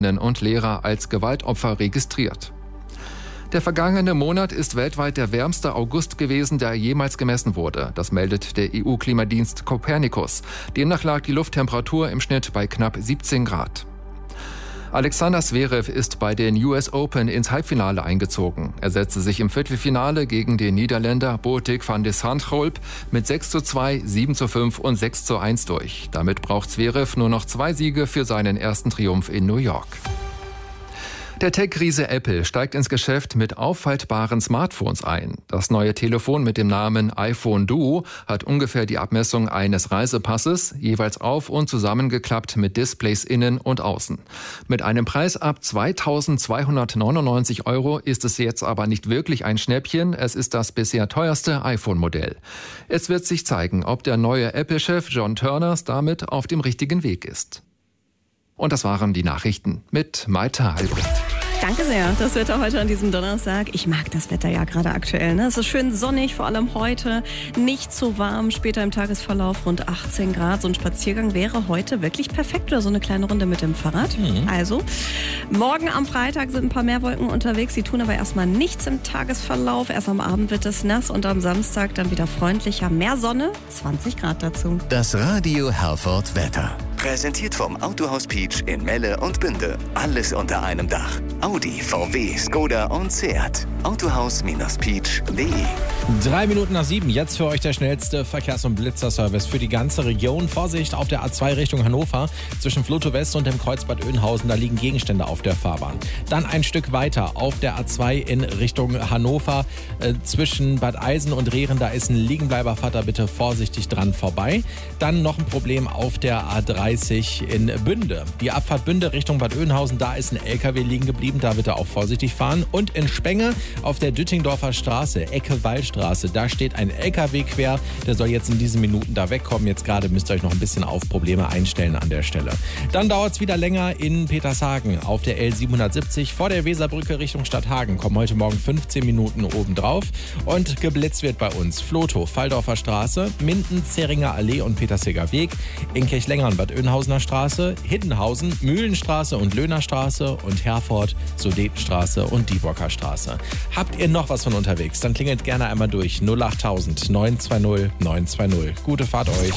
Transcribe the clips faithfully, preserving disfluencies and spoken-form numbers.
und Lehrer als Gewaltopfer registriert. Der vergangene Monat ist weltweit der wärmste August gewesen, der jemals gemessen wurde. Das meldet der E U-Klimadienst Copernicus. Demnach lag die Lufttemperatur im Schnitt bei knapp siebzehn Grad. Alexander Zverev ist bei den U S Open ins Halbfinale eingezogen. Er setzte sich im Viertelfinale gegen den Niederländer Botic van de Zandschulp mit sechs zu zwei, sieben zu fünf und sechs zu eins durch. Damit braucht Zverev nur noch zwei Siege für seinen ersten Triumph in New York. Der Tech-Riese Apple steigt ins Geschäft mit auffaltbaren Smartphones ein. Das neue Telefon mit dem Namen iPhone Duo hat ungefähr die Abmessung eines Reisepasses, jeweils auf- und zusammengeklappt mit Displays innen und außen. Mit einem Preis ab zweitausendzweihundertneunundneunzig Euro ist es jetzt aber nicht wirklich ein Schnäppchen. Es ist das bisher teuerste iPhone-Modell. Es wird sich zeigen, ob der neue Apple-Chef John Turners damit auf dem richtigen Weg ist. Und das waren die Nachrichten mit Maite Albrecht. Danke sehr. Das Wetter heute an diesem Donnerstag. Ich mag das Wetter ja gerade aktuell. Ne? Es ist schön sonnig, vor allem heute. Nicht so warm. Später im Tagesverlauf rund achtzehn Grad. So ein Spaziergang wäre heute wirklich perfekt oder so eine kleine Runde mit dem Fahrrad. Mhm. Also, morgen am Freitag sind ein paar mehr Wolken unterwegs. Die tun aber erstmal nichts im Tagesverlauf. Erst am Abend wird es nass und am Samstag dann wieder freundlicher. Mehr Sonne, zwanzig Grad dazu. Das Radio Herford Wetter. Präsentiert vom Autohaus Peach in Melle und Bünde. Alles unter einem Dach. Audi, V W, Skoda und Seat. Autohaus-Peach punkt de. Drei Minuten nach sieben. Jetzt für euch der schnellste Verkehrs- und Blitzerservice für die ganze Region. Vorsicht auf der A zwei Richtung Hannover. Zwischen Floto West und dem Kreuzbad Oeynhausen. Da liegen Gegenstände auf der Fahrbahn. Dann ein Stück weiter auf der A zwei in Richtung Hannover. Äh, zwischen Bad Eisen und Rehren. Da ist ein Liegenbleiber. Fahrt da bitte vorsichtig dran vorbei. Dann noch ein Problem auf der A dreißig in Bünde. Die Abfahrt Bünde Richtung Bad Oeynhausen. Da ist ein L K W liegen geblieben. Da bitte auch vorsichtig fahren. Und in Spenge auf der Düttingdorfer Straße, Ecke Wallstraße, da steht ein L K W quer. Der soll jetzt in diesen Minuten da wegkommen. Jetzt gerade müsst ihr euch noch ein bisschen auf Probleme einstellen an der Stelle. Dann dauert es wieder länger in Petershagen auf der L siebenhundertsiebzig vor der Weserbrücke Richtung Stadthagen. Kommen heute Morgen fünfzehn Minuten obendrauf. Und geblitzt wird bei uns Floto, Falldorfer Straße, Minden, Zeringer Allee und Petersheger Weg, in Kirchlengern Bad Oeynhausener Straße, Hiddenhausen, Mühlenstraße und Löhnerstraße und Herford, Sudetenstraße und Dieburger Straße. Habt ihr noch was von unterwegs? Dann klingelt gerne einmal durch null achttausend neun zwei null neun zwei null. Gute Fahrt euch.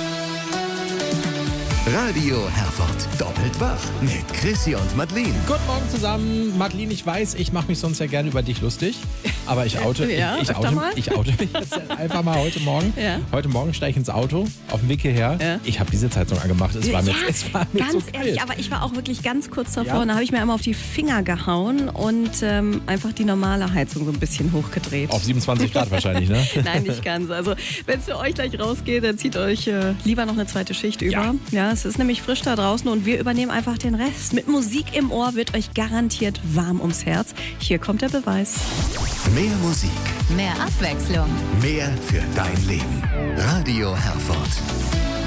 Radio Herford. Doppelt wach mit Chrissy und Madeleine. Guten Morgen zusammen. Madeleine, ich weiß, ich mache mich sonst ja gerne über dich lustig. Aber ich oute, ja, ich, ich, oute, ich oute mich jetzt einfach mal heute Morgen. Ja. Heute Morgen steige ich ins Auto, auf dem Weg hierher. Ja. Ich habe diese Zeitung angemacht. Es war mir, ja, es war mir ganz so kalt. Ehrlich, aber ich war auch wirklich ganz kurz davor. Ja. Und da habe ich mir einmal auf die Finger gehauen und ähm, einfach die normale Heizung so ein bisschen hochgedreht. Auf siebenundzwanzig Grad wahrscheinlich, ne? Nein, nicht ganz. Also wenn es für euch gleich rausgeht, dann zieht euch äh, lieber noch eine zweite Schicht über. Ja. ja, es ist nämlich frisch da draußen und wir übernehmen einfach den Rest. Mit Musik im Ohr wird euch garantiert warm ums Herz. Hier kommt der Beweis. Mehr Musik. Mehr Abwechslung. Mehr für dein Leben. Radio Herford.